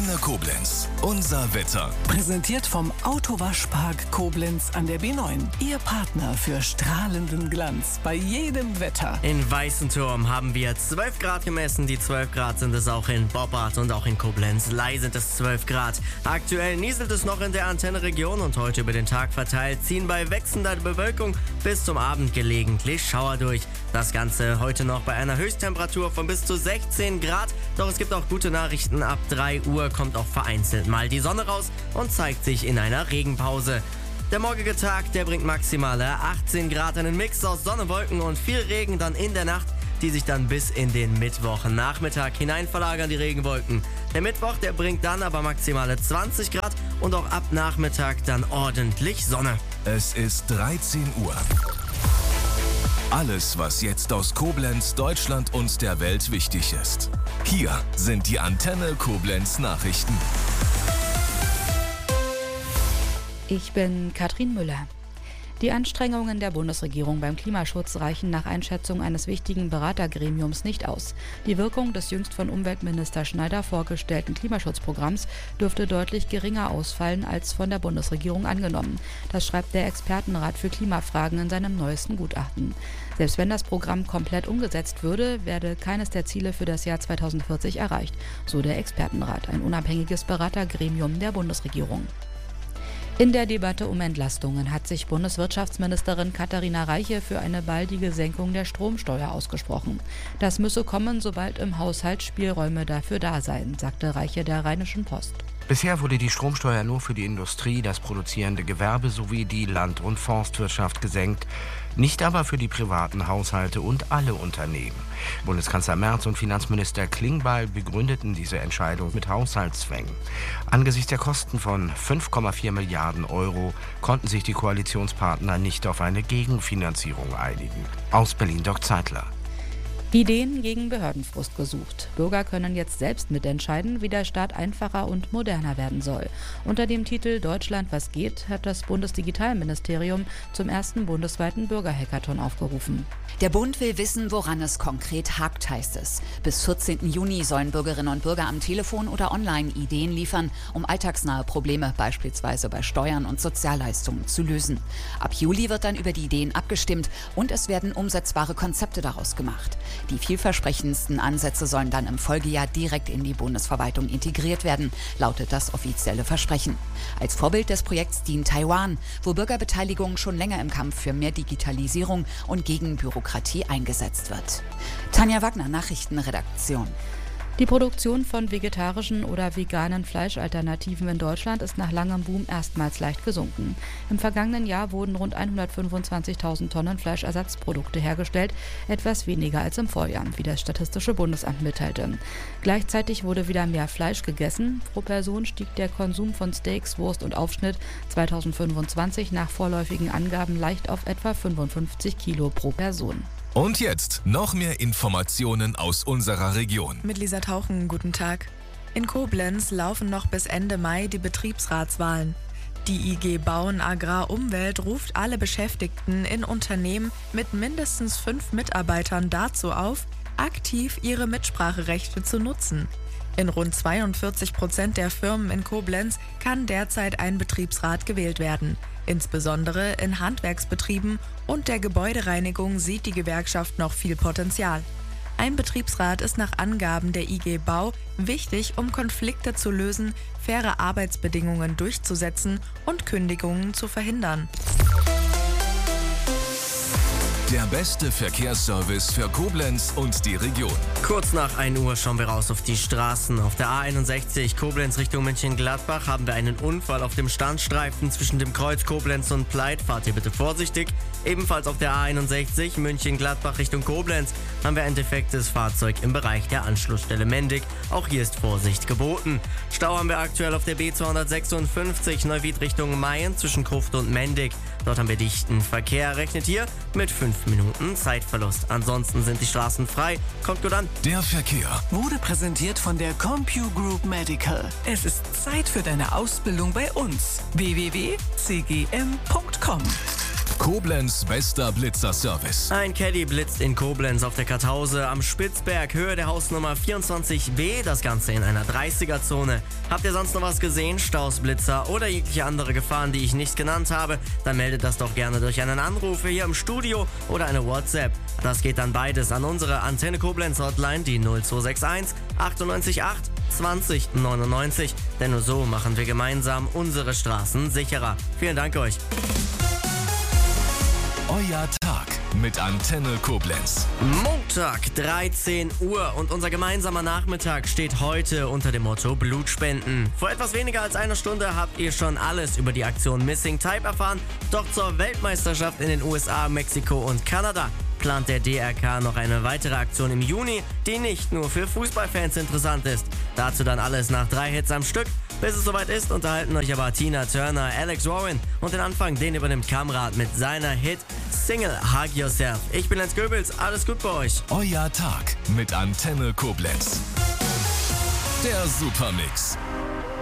Antenne Koblenz. Unser Wetter. Präsentiert vom Autowaschpark Koblenz an der B9. Ihr Partner für strahlenden Glanz bei jedem Wetter. In Weißenturm haben wir 12 Grad gemessen. Die 12 Grad sind es auch in Boppard und auch in Koblenz-Ley sind es 12 Grad. Aktuell nieselt es noch in der Antenneregion und heute über den Tag verteilt ziehen bei wechselnder Bewölkung bis zum Abend gelegentlich Schauer durch. Das Ganze heute noch bei einer Höchsttemperatur von bis zu 16 Grad. Doch es gibt auch gute Nachrichten. Ab 3 Uhr kommt auch vereinzelt mal die Sonne raus und zeigt sich in einer Regenpause. Der morgige Tag, der bringt maximale 18 Grad, einen Mix aus Sonne, Wolken und viel Regen dann in der Nacht, die sich dann bis in den Mittwochnachmittag hinein verlagern, die Regenwolken. Der Mittwoch, der bringt dann aber maximale 20 Grad und auch ab Nachmittag dann ordentlich Sonne. Es ist 13 Uhr. Alles, was jetzt aus Koblenz, Deutschland und der Welt wichtig ist. Hier sind die Antenne Koblenz Nachrichten. Ich bin Katrin Müller. Die Anstrengungen der Bundesregierung beim Klimaschutz reichen nach Einschätzung eines wichtigen Beratergremiums nicht aus. Die Wirkung des jüngst von Umweltminister Schneider vorgestellten Klimaschutzprogramms dürfte deutlich geringer ausfallen als von der Bundesregierung angenommen. Das schreibt der Expertenrat für Klimafragen in seinem neuesten Gutachten. Selbst wenn das Programm komplett umgesetzt würde, werde keines der Ziele für das Jahr 2040 erreicht, so der Expertenrat, ein unabhängiges Beratergremium der Bundesregierung. In der Debatte um Entlastungen hat sich Bundeswirtschaftsministerin Katharina Reiche für eine baldige Senkung der Stromsteuer ausgesprochen. Das müsse kommen, sobald im Haushalt Spielräume dafür da seien, sagte Reiche der Rheinischen Post. Bisher wurde die Stromsteuer nur für die Industrie, das produzierende Gewerbe sowie die Land- und Forstwirtschaft gesenkt, nicht aber für die privaten Haushalte und alle Unternehmen. Bundeskanzler Merz und Finanzminister Klingbeil begründeten diese Entscheidung mit Haushaltszwängen. Angesichts der Kosten von 5,4 Milliarden Euro konnten sich die Koalitionspartner nicht auf eine Gegenfinanzierung einigen. Aus Berlin Dirk Zeitler. Ideen gegen Behördenfrust gesucht. Bürger können jetzt selbst mitentscheiden, wie der Staat einfacher und moderner werden soll. Unter dem Titel Deutschland, was geht, hat das Bundesdigitalministerium zum ersten bundesweiten Bürgerhackathon aufgerufen. Der Bund will wissen, woran es konkret hakt, heißt es. Bis 14. Juni sollen Bürgerinnen und Bürger am Telefon oder online Ideen liefern, um alltagsnahe Probleme, beispielsweise bei Steuern und Sozialleistungen, zu lösen. Ab Juli wird dann über die Ideen abgestimmt und es werden umsetzbare Konzepte daraus gemacht. Die vielversprechendsten Ansätze sollen dann im Folgejahr direkt in die Bundesverwaltung integriert werden, lautet das offizielle Versprechen. Als Vorbild des Projekts dient Taiwan, wo Bürgerbeteiligung schon länger im Kampf für mehr Digitalisierung und gegen Bürokratie eingesetzt wird. Tanja Wagner, Nachrichtenredaktion. Die Produktion von vegetarischen oder veganen Fleischalternativen in Deutschland ist nach langem Boom erstmals leicht gesunken. Im vergangenen Jahr wurden rund 125.000 Tonnen Fleischersatzprodukte hergestellt, etwas weniger als im Vorjahr, wie das Statistische Bundesamt mitteilte. Gleichzeitig wurde wieder mehr Fleisch gegessen. Pro Person stieg der Konsum von Steaks, Wurst und Aufschnitt 2025 nach vorläufigen Angaben leicht auf etwa 55 Kilo pro Person. Und jetzt noch mehr Informationen aus unserer Region. Mit Lisa Tauchen, guten Tag. In Koblenz laufen noch bis Ende Mai die Betriebsratswahlen. Die IG Bauen Agrar Umwelt ruft alle Beschäftigten in Unternehmen mit mindestens 5 Mitarbeitern dazu auf, aktiv ihre Mitspracherechte zu nutzen. In rund 42% der Firmen in Koblenz kann derzeit ein Betriebsrat gewählt werden. Insbesondere in Handwerksbetrieben und der Gebäudereinigung sieht die Gewerkschaft noch viel Potenzial. Ein Betriebsrat ist nach Angaben der IG Bau wichtig, um Konflikte zu lösen, faire Arbeitsbedingungen durchzusetzen und Kündigungen zu verhindern. Der beste Verkehrsservice für Koblenz und die Region. Kurz nach 1 Uhr schauen wir raus auf die Straßen. Auf der A61 Koblenz Richtung München-Gladbach haben wir einen Unfall auf dem Standstreifen zwischen dem Kreuz Koblenz und Pleit. Fahrt hier bitte vorsichtig. Ebenfalls auf der A61 München-Gladbach Richtung Koblenz haben wir ein defektes Fahrzeug im Bereich der Anschlussstelle Mendig. Auch hier ist Vorsicht geboten. Stau haben wir aktuell auf der B256 Neuwied Richtung Mayen zwischen Gruft und Mendig. Dort haben wir dichten Verkehr. Rechnet hier mit 5 Minuten Zeitverlust. Ansonsten sind die Straßen frei. Kommt gut an. Der Verkehr Wurde präsentiert von der CompuGroup Medical. Es ist Zeit für deine Ausbildung bei uns. www.cgm.com Koblenz bester Blitzerservice. Ein Caddy blitzt in Koblenz auf der Karthause am Spitzberg, Höhe der Hausnummer 24b, das Ganze in einer 30er-Zone. Habt ihr sonst noch was gesehen, Staus, Blitzer oder jegliche andere Gefahren, die ich nicht genannt habe, dann meldet das doch gerne durch einen Anruf hier im Studio oder eine WhatsApp. Das geht dann beides an unsere Antenne Koblenz Hotline, die 0261 98 8 20 99, denn nur so machen wir gemeinsam unsere Straßen sicherer. Vielen Dank euch. Euer Tag mit Antenne Koblenz. Montag, 13 Uhr und unser gemeinsamer Nachmittag steht heute unter dem Motto Blutspenden. Vor etwas weniger als einer Stunde habt ihr schon alles über die Aktion Missing Type erfahren. Doch zur Weltmeisterschaft in den USA, Mexiko und Kanada plant der DRK noch eine weitere Aktion im Juni, die nicht nur für Fußballfans interessant ist. Dazu dann alles nach 3 Hits am Stück. Bis es soweit ist, unterhalten euch aber Tina Turner, Alex Warren und den Anfang, den übernimmt Kamrat mit seiner Hit-Single Hug Yourself. Ich bin Lenz Goebels, alles gut bei euch. Euer Tag mit Antenne Koblenz. Der Supermix.